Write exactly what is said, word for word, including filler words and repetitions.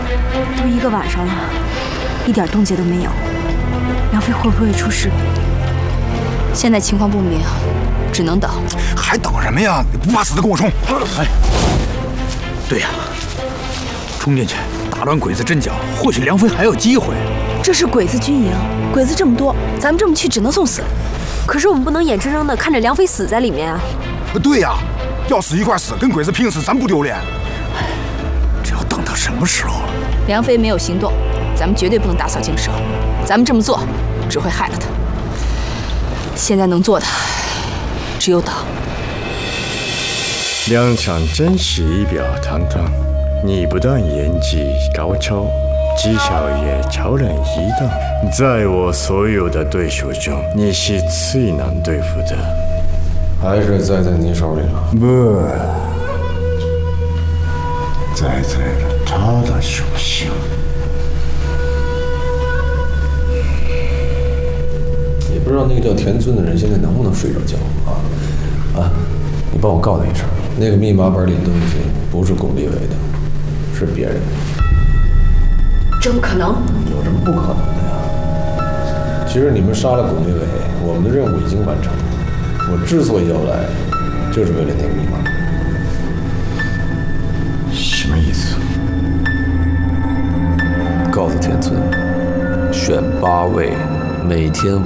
都一个晚上了，一点动静都没有，梁飞会不会出事？ 现在情况不明，只能等。 还等什么呀？你不怕死的跟我冲！ 哎，对呀，冲进去打乱鬼子阵脚，或许梁飞还有机会。 这是鬼子军营，鬼子这么多，咱们这么去只能送死。可是我们不能眼睁睁的看着梁飞死在里面啊！ 对呀，要死一块死，跟鬼子拼死，咱不丢脸。 这要等到什么时候？ 梁飞没有行动，咱们绝对不能打草惊蛇。咱们这么做，只会害了他。现在能做的，只有等。 两场真是仪表堂堂，你不但演技高超，技巧也超人一等。在我所有的对手中，你是最难对付的。 还是栽在你手里了？ 不，栽在了他的手上。 也不知道那个叫田村的人现在能不能睡着觉啊？啊，你帮我告他一声，那个密码本里的东西不是巩立伟的，是别人的。 这不可能！ 有什么不可能的呀？其实你们杀了巩立伟，我们的任务已经完成了。我之所以要来，就是为了那个密码。 什么意思？ 告诉田村，选八位，每天